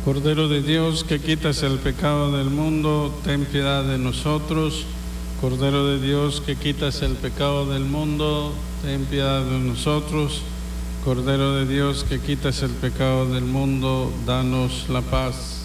Cordero de Dios, que quitas el pecado del mundo, ten piedad de nosotros. Cordero de Dios, que quitas el pecado del mundo, ten piedad de nosotros. Cordero de Dios, que quitas el pecado del mundo, danos la paz.